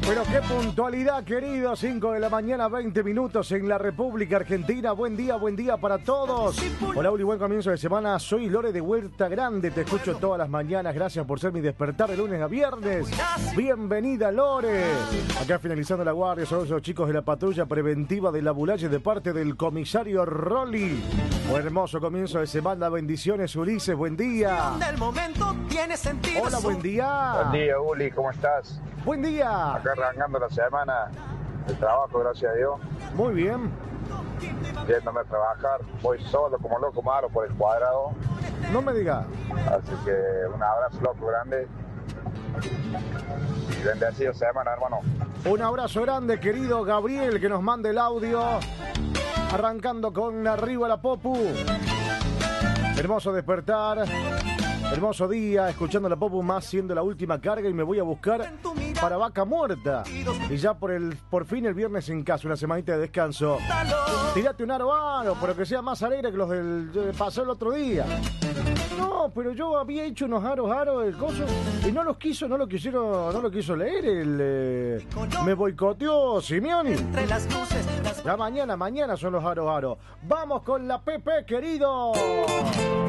Pero qué puntualidad, querido. 5 de la mañana, 20 minutos en la República Argentina. Buen día para todos. Hola, Uli, buen comienzo de semana. Soy Lore de Huerta Grande. Te escucho todas las mañanas. Gracias por ser mi despertar de lunes a viernes. Bienvenida, Lore. Acá finalizando la guardia, son los chicos de la patrulla preventiva de la Bulaye de parte del comisario Rolly. Un hermoso comienzo de semana. Bendiciones, Ulises. Buen día. Hola, buen día. Buen día, Uli. ¿Cómo estás? Buen día. Acá arrancando la semana de trabajo, gracias a Dios. Muy bien. Yéndome a trabajar. Voy solo, como loco malo, por el cuadrado. No me diga. Así que un abrazo, loco, grande. Y bendecido semana, hermano. Un abrazo grande, querido Gabriel, que nos manda el audio. Arrancando con Arriba la Popu. Hermoso despertar. Hermoso día, escuchando la Popu más siendo la última carga y me voy a buscar para Vaca Muerta. Y ya por fin el viernes en casa, una semanita de descanso. Tirate un aro, pero que sea más alegre que los del pasó el otro día. No, pero yo había hecho unos aros el coso y no lo quiso leer. Me boicoteó Simeoni. Ya mañana son los aros. Vamos con la Pepe, querido.